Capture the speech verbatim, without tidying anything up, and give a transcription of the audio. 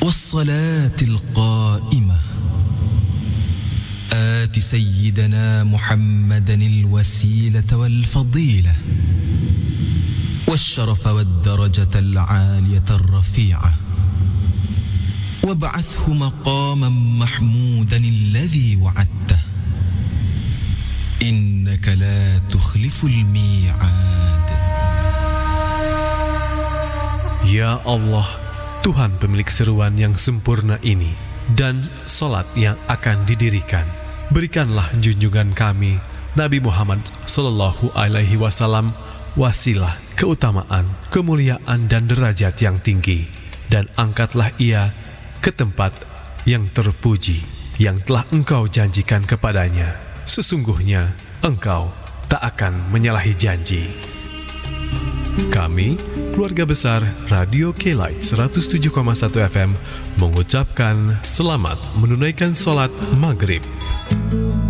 والصلاة القائمة آت سيدنا محمدا الوسيلة والفضيلة والشرف والدرجة العالية الرفيعة وابعثه مقاما محمودا الذي وعدته إنك لا تخلف الميعاد. Ya Allah, Tuhan pemilik seruan yang sempurna ini dan salat yang akan didirikan, berikanlah junjungan kami Nabi Muhammad sallallahu alaihi wasallam wasilah, keutamaan, kemuliaan dan derajat yang tinggi, dan angkatlah ia ke tempat yang terpuji yang telah engkau janjikan kepadanya. Sesungguhnya engkau tak akan menyalahi janji. Kami, keluarga besar Radio K-Light seratus tujuh koma satu F M, mengucapkan selamat menunaikan sholat maghrib.